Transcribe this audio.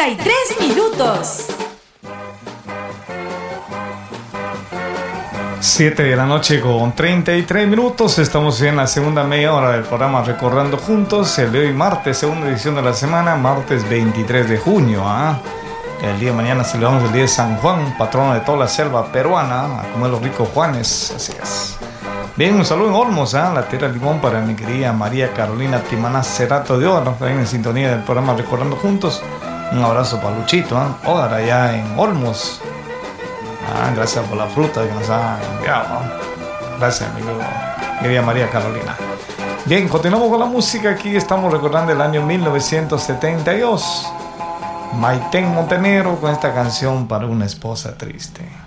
33 minutos. 7 de la noche con 33 minutos. Estamos en la segunda media hora del programa Recorriendo Juntos. El de hoy martes, segunda edición de la semana, martes 23 de junio. El día de mañana celebramos el día de San Juan, patrono de toda la selva peruana, a comer los ricos Juanes. Así es. Bien, un saludo en Olmos, la tierra de limón, para mi querida María Carolina Timaná Cerato de Oro, también en sintonía del programa Recorriendo Juntos. Un abrazo para Luchito, Odar, allá en Olmos. Gracias por la fruta que nos ha enviado. Gracias, amigo, querida María Carolina. Bien, continuamos con la música. Aquí estamos recordando el año 1972. Maitén Montenegro con esta canción para una esposa triste.